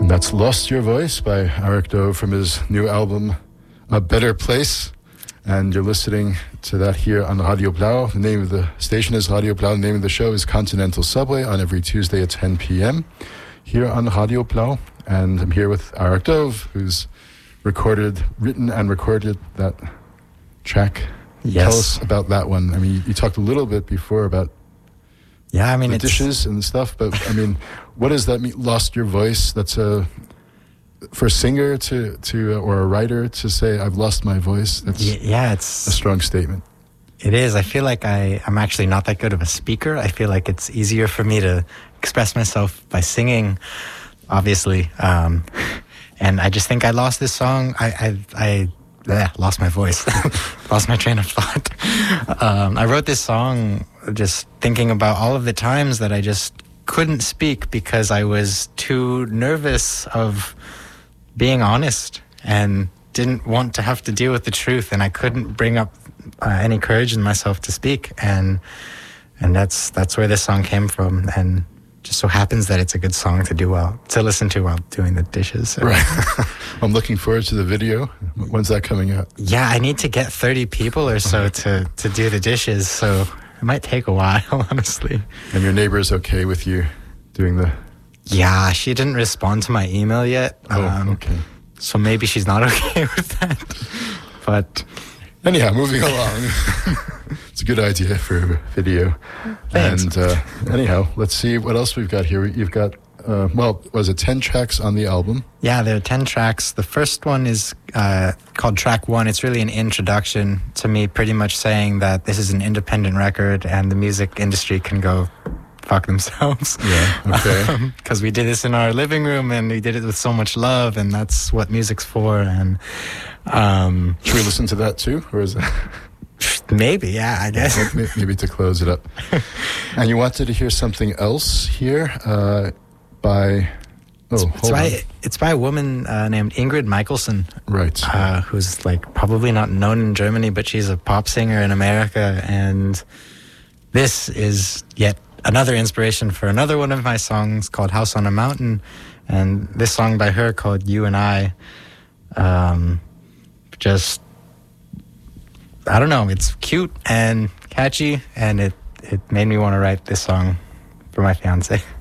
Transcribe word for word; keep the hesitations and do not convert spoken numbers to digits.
And that's Lost Your Voice by Eric Dove from his new album, A Better Place. And you're listening to that here on Radio Blau. The name of the station is Radio Blau. The name of the show is Continental Subway on every Tuesday at ten p.m. here on Radio Blau. And I'm here with Eric Dove, who's recorded, written and recorded that track. Yes. Tell us about that one. I mean, you, you talked a little bit before about yeah, I mean, the it's, dishes and stuff, but I mean, what does that mean? Lost your voice? That's a for a singer to to uh, or a writer to say, "I've lost my voice." That's yeah, it's a strong statement. It is. I feel like I I'm actually not that good of a speaker. I feel like it's easier for me to express myself by singing, obviously. Um, and I just think I lost this song. I I. I Yeah, lost my voice, lost my train of thought. Um, I wrote this song just thinking about all of the times that I just couldn't speak because I was too nervous of being honest and didn't want to have to deal with the truth, and I couldn't bring up uh, any courage in myself to speak, and and that's that's where this song came from, and just so happens that it's a good song to do well to listen to while doing the dishes. So. Right. I'm looking forward to the video. When's that coming out? Yeah, I need to get thirty people or so to, to do the dishes, so it might take a while, honestly. And your neighbor's okay with you doing the... Yeah, she didn't respond to my email yet. Oh, um, okay. So maybe she's not okay with that. But... Anyhow, moving along. It's a good idea for a video. Thanks. And uh, anyhow, let's see what else we've got here. You've got, uh, well, was it ten tracks on the album? Yeah, there are ten tracks. The first one is uh, called Track One. It's really an introduction to me, pretty much saying that this is an independent record and the music industry can go fuck themselves. Yeah, okay. Because um, we did this in our living room and we did it with so much love, and that's what music's for. And um, should we listen to that too, or is that... Maybe, yeah, I guess. Maybe to close it up. And you wanted to hear something else here uh, by... Oh, it's, hold it's by, on. It's by a woman uh, named Ingrid Michaelson. Right. Uh, who's like probably not known in Germany, but she's a pop singer in America. And this is yet another inspiration for another one of my songs called House on a Mountain. And this song by her called You and I, um, just... I don't know, it's cute and catchy, and it, it made me want to write this song for my fiance.